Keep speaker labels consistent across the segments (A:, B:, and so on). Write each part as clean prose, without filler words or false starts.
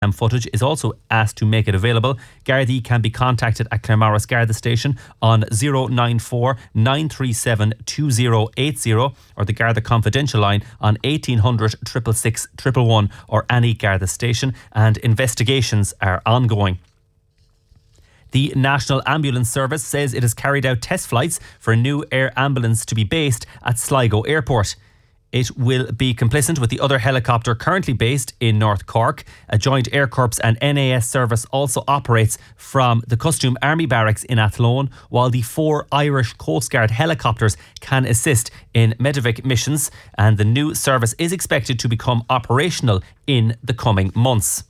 A: Footage is also asked to make it available. Gardaí can be contacted at Claremorris Garda Station on 094 937 2080 or the Garda Confidential line on 1800 666 111 or any Garda station, and investigations are ongoing. The National Ambulance Service says it has carried out test flights for a new air ambulance to be based at Sligo Airport. It will be complicit with the other helicopter currently based in North Cork. A joint Air Corps and NAS service also operates from the Costume Army Barracks in Athlone, while the 4 Irish Coast Guard helicopters can assist in medevac missions, and the new service is expected to become operational in the coming months.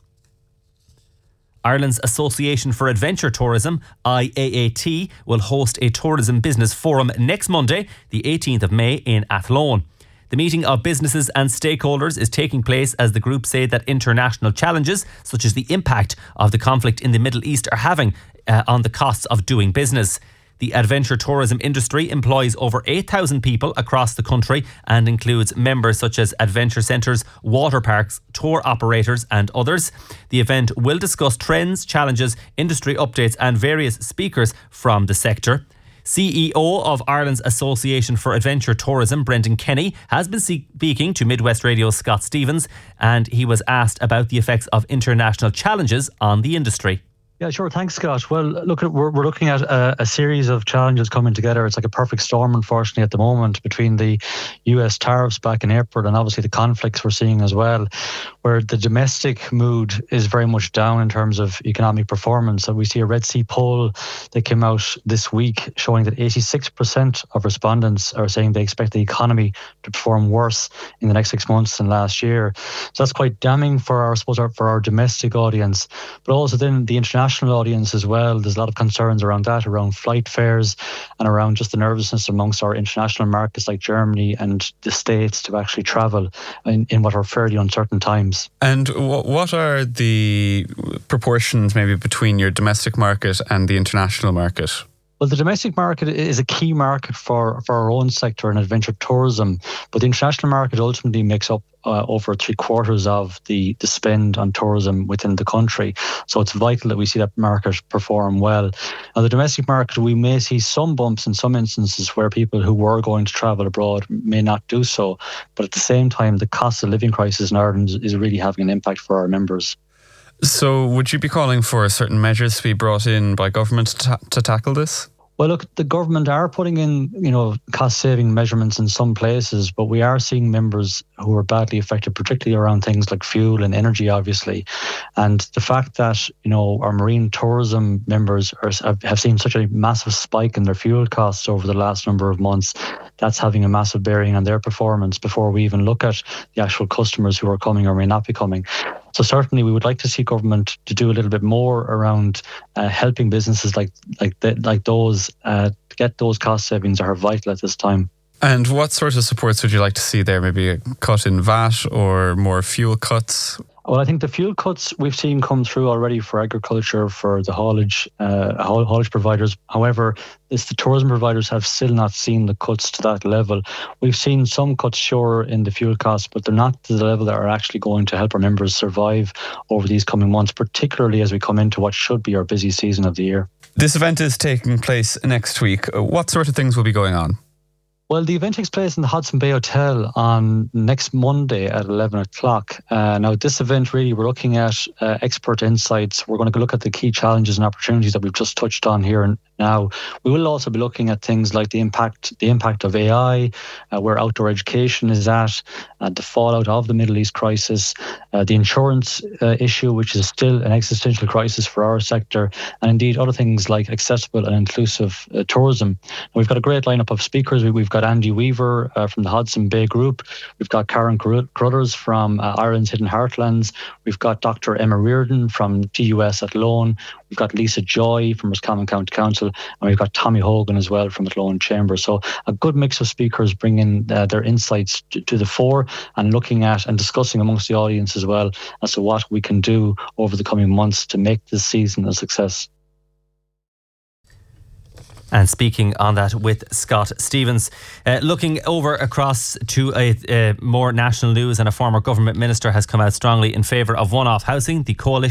A: Ireland's Association for Adventure Tourism, IAAT, will host a tourism business forum next Monday, the 18th of May in Athlone. The meeting of businesses and stakeholders is taking place as the group say that international challenges, such as the impact of the conflict in the Middle East, are having on the costs of doing business. The adventure tourism industry employs over 8,000 people across the country and includes members such as adventure centres, water parks, tour operators and others. The event will discuss trends, challenges, industry updates and various speakers from the sector. CEO of Ireland's Association for Adventure Tourism, Brendan Kenny, has been speaking to Midwest Radio's Scott Stevens, and he was asked about the effects of international challenges on the industry.
B: Yeah, sure. Thanks, Scott. Well, look, we're looking at a series of challenges coming together. It's like a perfect storm, unfortunately, at the moment, between the US tariffs back in April and obviously the conflicts we're seeing as well, where the domestic mood is very much down in terms of economic performance. So we see a Red C poll that came out this week showing that 86% of respondents are saying they expect the economy to perform worse in the next 6 months than last year. So that's quite damning for our domestic audience, but also then the international audience as well. There's a lot of concerns around that, around flight fares and around just the nervousness amongst our international markets like Germany and the States to actually travel in what are fairly uncertain times.
C: And what are the proportions maybe between your domestic market and the international market?
B: Well, the domestic market is a key market for our own sector in adventure tourism, but the international market ultimately makes up over 3/4 of the spend on tourism within the country. So it's vital that we see that market perform well. Now, the domestic market, we may see some bumps in some instances where people who were going to travel abroad may not do so. But at the same time, the cost of living crisis in Ireland is really having an impact for our members.
C: So would you be calling for certain measures to be brought in by government to tackle this?
B: Well, look, the government are putting in, cost-saving measurements in some places, but we are seeing members who are badly affected, particularly around things like fuel and energy, obviously. And the fact that, our marine tourism members have seen such a massive spike in their fuel costs over the last number of months, that's having a massive bearing on their performance before we even look at the actual customers who are coming or may not be coming. So certainly we would like to see government to do a little bit more around helping businesses like those to get those cost savings that are vital at this time.
C: And what sort of supports would you like to see there? Maybe a cut in VAT or more fuel cuts?
B: Well, I think the fuel cuts we've seen come through already for agriculture, for the haulage providers. However, the tourism providers have still not seen the cuts to that level. We've seen some cuts, sure, in the fuel costs, but they're not to the level that are actually going to help our members survive over these coming months, particularly as we come into what should be our busy season of the year.
C: This event is taking place next week. What sort of things will be going on?
B: Well, the event takes place in the Hudson Bay Hotel on next Monday at 11 o'clock. Now, this event, really, we're looking at expert insights. We're going to look at the key challenges and opportunities that we've just touched on here and now. We will also be looking at things like the impact of AI, where outdoor education is at, the fallout of the Middle East crisis, the insurance issue, which is still an existential crisis for our sector, and indeed other things like accessible and inclusive tourism. We've got a great lineup of speakers. We've got Andy Weaver from the Hudson Bay Group. We've got Karen Cruthers from Ireland's Hidden Heartlands. We've got Dr. Emma Reardon from TUS Athlone. We've got Lisa Joy from Roscommon County Council. And we've got Tommy Hogan as well from Athlone Chamber. So a good mix of speakers bringing their insights to the fore and looking at and discussing amongst the audience as well as to what we can do over the coming months to make this season a success.
A: And speaking on that with Scott Stevens. Looking over across to a more national news, and a former government minister has come out strongly in favour of one-off housing. The coalition